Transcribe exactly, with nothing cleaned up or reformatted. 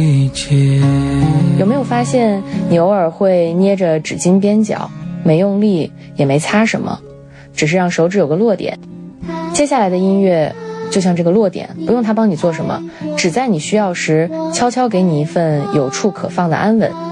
有没有发现你偶尔会捏着纸巾边角，没用力也没擦什么，只是让手指有个落点。接下来的音乐就像这个落点，不用它帮你做什么，只在你需要时悄悄给你一份有处可放的安稳。